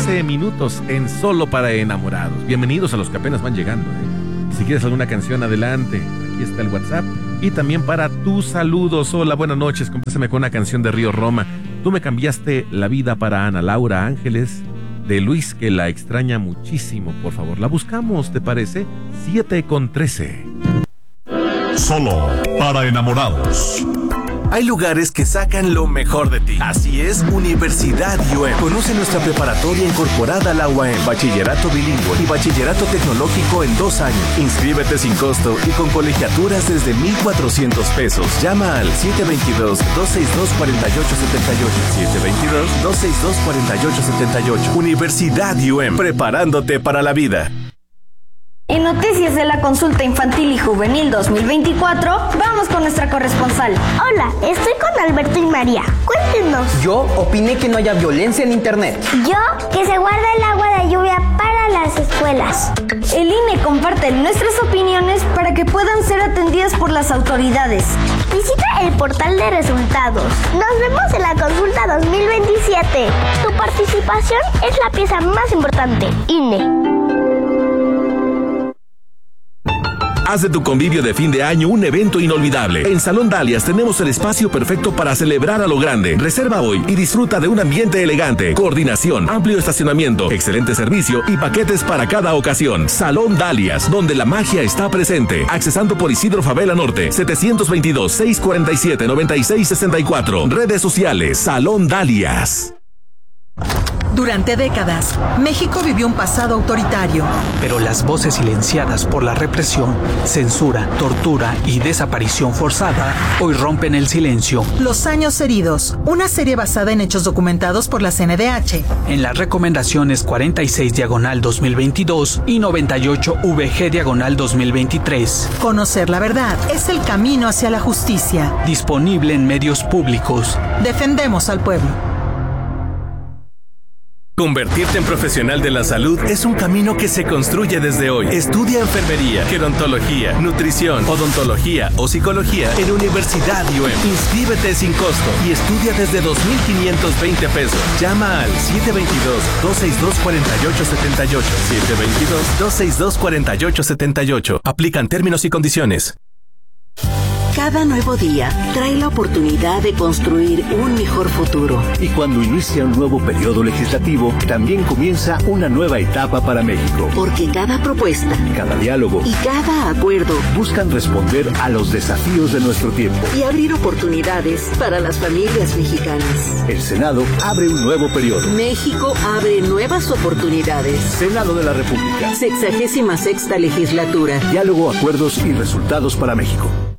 13 minutos en Solo para Enamorados. Bienvenidos a los que apenas van llegando, Si quieres alguna canción, adelante. Aquí está el WhatsApp. Y también para tus saludos. Hola, buenas noches. Compláceme con una canción de Río Roma. Tú me cambiaste la vida, para Ana Laura Ángeles, de Luis, que la extraña muchísimo. Por favor, la buscamos, ¿te parece? 7:13. Solo para enamorados. Hay lugares que sacan lo mejor de ti. Así es, Universidad UM. Conoce nuestra preparatoria incorporada a la UAM, bachillerato bilingüe y bachillerato tecnológico en 2 años. Inscríbete sin costo y con colegiaturas desde 1,400 pesos. Llama al 722-262-4878. 722-262-4878. Universidad UM, preparándote para la vida. En noticias de la consulta infantil y juvenil 2024, vamos con nuestra corresponsal. Hola, estoy con Alberto y María. Cuéntenos. Yo opiné que no haya violencia en internet. Yo, que se guarda el agua de lluvia para las escuelas. El INE comparte nuestras opiniones para que puedan ser atendidas por las autoridades. Visita el portal de resultados. Nos vemos en la consulta 2027. Tu participación es la pieza más importante. INE. Haz de tu convivio de fin de año un evento inolvidable. En Salón Dalias tenemos el espacio perfecto para celebrar a lo grande. Reserva hoy y disfruta de un ambiente elegante, coordinación, amplio estacionamiento, excelente servicio y paquetes para cada ocasión. Salón Dalias, donde la magia está presente. Accesando por Isidro Favela Norte, 722-647-9664. Redes sociales, Salón Dalias. Durante décadas, México vivió un pasado autoritario. Pero las voces silenciadas por la represión, censura, tortura y desaparición forzada hoy rompen el silencio. Los años heridos, una serie basada en hechos documentados por la CNDH. En las recomendaciones 46/2022 y 98/VG/2023. Conocer la verdad es el camino hacia la justicia. Disponible en medios públicos. Defendemos al pueblo. Convertirte en profesional de la salud es un camino que se construye desde hoy. Estudia enfermería, gerontología, nutrición, odontología o psicología en Universidad UM. Inscríbete sin costo y estudia desde 2,520 pesos. Llama al 722-262-4878. 722-262-4878. Aplican términos y condiciones. Cada nuevo día trae la oportunidad de construir un mejor futuro. Y cuando inicia un nuevo periodo legislativo, también comienza una nueva etapa para México. Porque cada propuesta, cada diálogo y cada acuerdo buscan responder a los desafíos de nuestro tiempo y abrir oportunidades para las familias mexicanas. El Senado abre un nuevo periodo. México abre nuevas oportunidades. Senado de la República. 66ª legislatura. Diálogo, acuerdos y resultados para México.